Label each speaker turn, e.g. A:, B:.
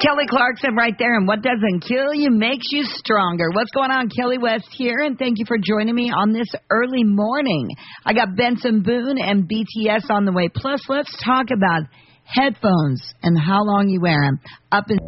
A: Kelly Clarkson right there, and what doesn't kill you makes you stronger. What's going on? Kelly West here, and thank you for joining me on this early morning. I got Benson Boone and BTS on the way. Plus, let's talk about headphones and how long you wear them. Up in